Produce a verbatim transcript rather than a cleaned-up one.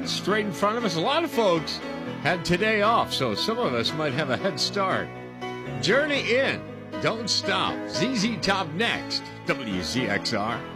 straight in front of us. A lot of folks had today off, so some of us might have a head start. Journey in. Don't stop. Z Z Top next. W Z X R.